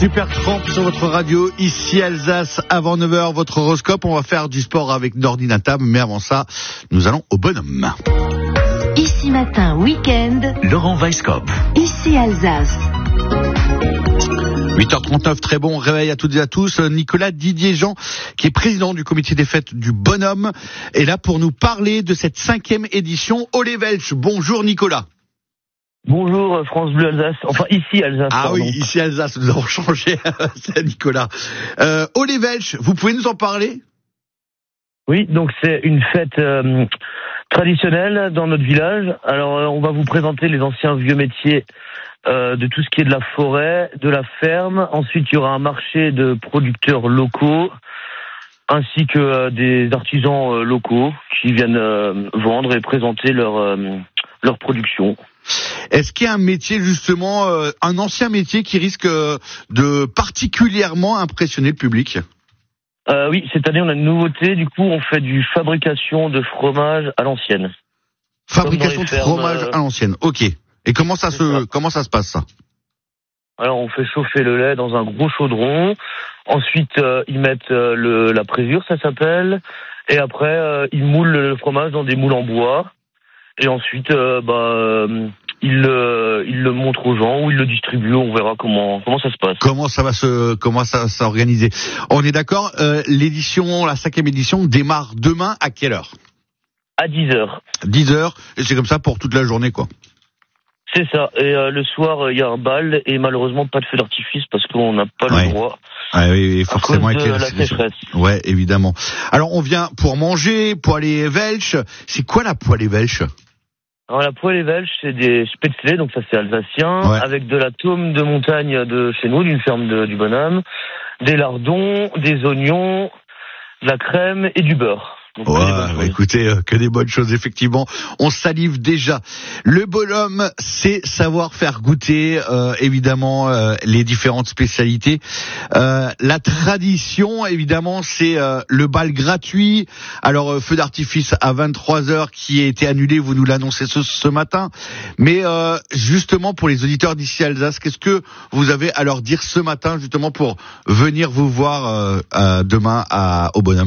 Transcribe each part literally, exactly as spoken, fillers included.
Super Tramp sur votre radio, ici Alsace, avant neuf heures, votre horoscope. On va faire du sport avec Nordinatam, mais avant ça, nous allons au bonhomme. Ici matin, week-end, Laurent Weisskopf. Ici Alsace. huit heures trente-neuf, très bon réveil à toutes et à tous. Nicolas Didier-Jean, qui est président du comité des fêtes du bonhomme, est là pour nous parler de cette cinquième édition Ole Welsh. Bonjour Nicolas. Bonjour France Bleu Alsace, enfin ici Alsace. Ah pardon. oui, ici Alsace, nous avons changé, c'est Nicolas. Euh, Ole Welsh, vous pouvez nous en parler ? Oui, donc c'est une fête euh, traditionnelle dans notre village. Alors euh, on va vous présenter les anciens vieux métiers euh, de tout ce qui est de la forêt, de la ferme. Ensuite il y aura un marché de producteurs locaux, ainsi que euh, des artisans euh, locaux qui viennent euh, vendre et présenter leur, euh, leur production. Est-ce qu'il y a un métier justement, euh, un ancien métier qui risque euh, de particulièrement impressionner le public ? euh, Oui, cette année on a une nouveauté, du coup on fait du fabrication de fromage à l'ancienne. Fabrication de fermes, fromage euh... à l'ancienne, ok. Et comment ça se, ça. comment ça se passe ça ? Alors on fait chauffer le lait dans un gros chaudron, ensuite euh, ils mettent euh, le, la présure, ça s'appelle, et après euh, ils moulent le fromage dans des moules en bois. Et ensuite, euh, bah, euh, il, euh, il le montre aux gens ou il le distribue. On verra comment comment ça se passe. Comment ça va se comment ça va s'organiser ? On est d'accord. Euh, l'édition, la cinquième édition démarre demain à quelle heure ? À dix heures. dix heures. Et c'est comme ça pour toute la journée, quoi. C'est ça. Et euh, le soir, il y a un bal et malheureusement pas de feu d'artifice parce qu'on n'a pas ouais. le droit. Ah oui, forcément à cause avec de les... la sécheresse. Ouais, évidemment. Alors on vient pour manger, poêlée Welsh. C'est quoi la poêlée Welsh ? Alors la poêlée Welsh, c'est des spätzle, donc ça c'est alsacien, ouais. Avec de la tome de montagne de chez nous, d'une ferme de, du bonhomme, des lardons, des oignons, de la crème et du beurre. Donc, ouais, bah, écoutez, euh, que des bonnes choses, effectivement. On salive déjà. Le bonhomme, c'est savoir faire goûter, euh, évidemment, euh, les différentes spécialités. Euh, la tradition, évidemment, c'est euh, le bal gratuit. Alors, euh, feu d'artifice à vingt-trois heures qui a été annulé, vous nous l'annoncez ce, ce matin. Mais euh, justement, pour les auditeurs d'ici Alsace, qu'est-ce que vous avez à leur dire ce matin, justement, pour venir vous voir euh, euh, demain à, au bonhomme ?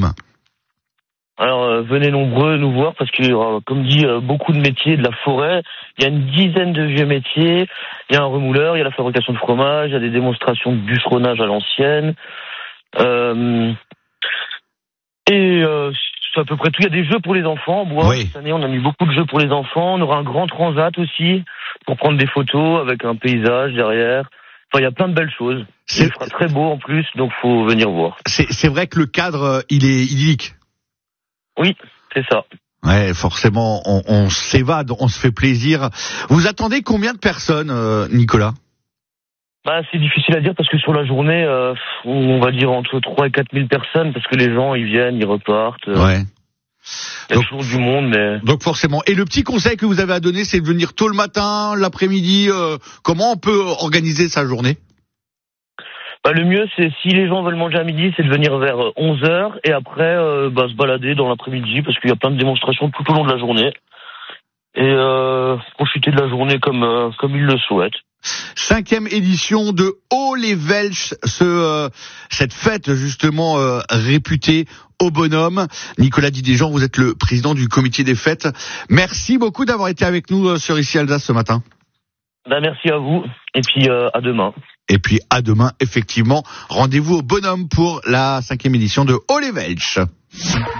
Alors euh, venez nombreux nous voir parce qu'il y aura, comme dit, euh, beaucoup de métiers de la forêt. Il y a une dizaine de vieux métiers. Il y a un remouleur, il y a la fabrication de fromage, il y a des démonstrations de bûcheronnage à l'ancienne. Euh, et euh, c'est à peu près tout. Il y a des jeux pour les enfants en bois. Oui. Cette année, on a mis beaucoup de jeux pour les enfants. On aura un grand transat aussi pour prendre des photos avec un paysage derrière. Enfin, il y a plein de belles choses. C'est... Il fera très beau en plus, donc faut venir voir. C'est, c'est vrai que le cadre, il est idyllique. Oui, c'est ça. Ouais, forcément, on, on s'évade, on se fait plaisir. Vous attendez combien de personnes, euh, Nicolas ? Bah, c'est difficile à dire parce que sur la journée, euh, on va dire entre trois et quatre mille personnes parce que les gens, ils viennent, ils repartent. Euh, ouais. Il y a donc, toujours du monde, mais... Donc forcément. Et le petit conseil que vous avez à donner, c'est de venir tôt le matin, l'après-midi. Euh, comment on peut organiser sa journée ? Bah, le mieux, c'est si les gens veulent manger à midi, c'est de venir vers onze heures et après euh, bah, se balader dans l'après-midi parce qu'il y a plein de démonstrations tout au long de la journée et euh, profiter de la journée comme euh, comme ils le souhaitent. Cinquième édition de Ole Welsh, ce euh, cette fête justement euh, réputée au bonhomme. Nicolas Didier-Jean, vous êtes le président du comité des fêtes. Merci beaucoup d'avoir été avec nous euh, sur Ici Alsace ce matin. Bah, merci à vous et puis euh, à demain. Et puis à demain, effectivement. Rendez-vous au bonhomme pour la cinquième édition de Ole Welsh.